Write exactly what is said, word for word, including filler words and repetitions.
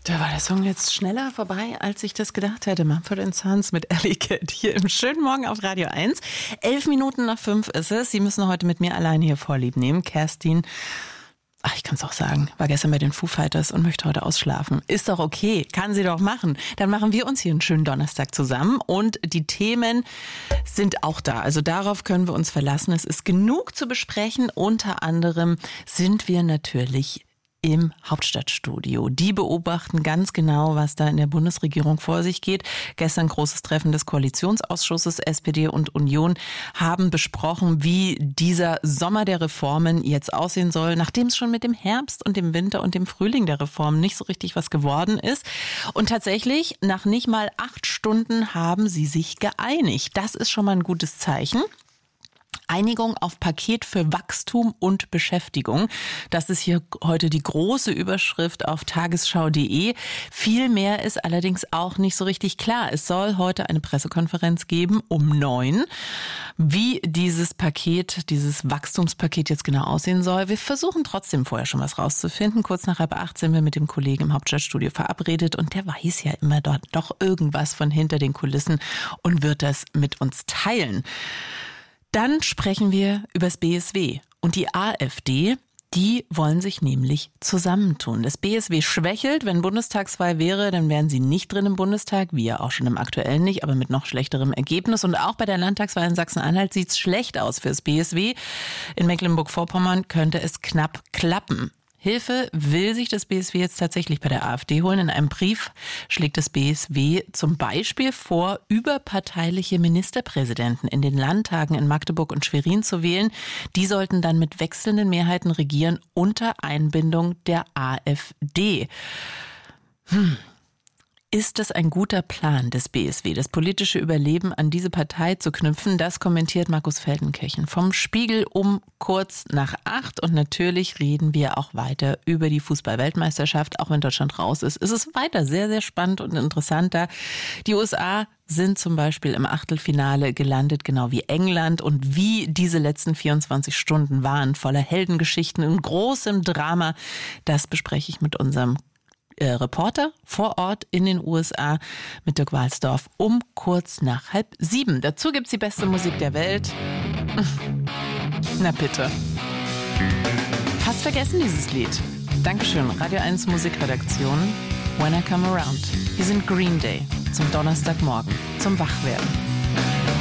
Da war der Song jetzt schneller vorbei, als ich das gedacht hätte. Mumford and Sons mit Alley Cat hier im schönen Morgen auf Radio eins. Elf Minuten nach fünf ist es. Sie müssen heute mit mir alleine hier Vorlieb nehmen. Kerstin, ach, ich kann es auch sagen, war gestern bei den Foo Fighters und möchte heute ausschlafen. Ist doch okay, kann sie doch machen. Dann machen wir uns hier einen schönen Donnerstag zusammen und die Themen sind auch da. Also darauf können wir uns verlassen. Es ist genug zu besprechen. Unter anderem sind wir natürlich im Hauptstadtstudio. Die beobachten ganz genau, was da in der Bundesregierung vor sich geht. Gestern großes Treffen des Koalitionsausschusses. S P D und Union haben besprochen, wie dieser Sommer der Reformen jetzt aussehen soll, nachdem es schon mit dem Herbst und dem Winter und dem Frühling der Reformen nicht so richtig was geworden ist. Und tatsächlich, nach nicht mal acht Stunden haben sie sich geeinigt. Das ist schon mal ein gutes Zeichen. Einigung auf Paket für Wachstum und Beschäftigung. Das ist hier heute die große Überschrift auf tagesschau punkt de. Viel mehr ist allerdings auch nicht so richtig klar. Es soll heute eine Pressekonferenz geben um neun. Wie dieses Paket, dieses Wachstumspaket jetzt genau aussehen soll, wir versuchen trotzdem vorher schon was rauszufinden. Kurz nach halb acht sind wir mit dem Kollegen im Hauptstadtstudio verabredet und der weiß ja immer dort doch irgendwas von hinter den Kulissen und wird das mit uns teilen. Dann sprechen wir über das B S W und die AfD. Die wollen sich nämlich zusammentun. Das B S W schwächelt. Wenn Bundestagswahl wäre, dann wären sie nicht drin im Bundestag, wie ja auch schon im aktuellen nicht, aber mit noch schlechterem Ergebnis. Und auch bei der Landtagswahl in Sachsen-Anhalt sieht es schlecht aus für das B S W. In Mecklenburg-Vorpommern könnte es knapp klappen. Hilfe will sich das B S W jetzt tatsächlich bei der AfD holen. In einem Brief schlägt das B S W zum Beispiel vor, überparteiliche Ministerpräsidenten in den Landtagen in Magdeburg und Schwerin zu wählen. Die sollten dann mit wechselnden Mehrheiten regieren unter Einbindung der AfD. Hm. Ist es ein guter Plan des B S W, das politische Überleben an diese Partei zu knüpfen? Das kommentiert Markus Feldenkirchen vom Spiegel um kurz nach acht. Und natürlich reden wir auch weiter über die Fußball-Weltmeisterschaft. Auch wenn Deutschland raus ist, ist es weiter sehr, sehr spannend und interessant da. Die U S A sind zum Beispiel im Achtelfinale gelandet, genau wie England. Und wie diese letzten vierundzwanzig Stunden waren, voller Heldengeschichten und großem Drama, das bespreche ich mit unserem Reporter vor Ort in den U S A mit Dirk Walsdorf um kurz nach halb sieben. Dazu gibt's die beste Musik der Welt. Na bitte. Fast vergessen dieses Lied. Dankeschön, Radio eins Musikredaktion. When I Come Around. Hier sind Green Day zum Donnerstagmorgen, zum Wachwerden.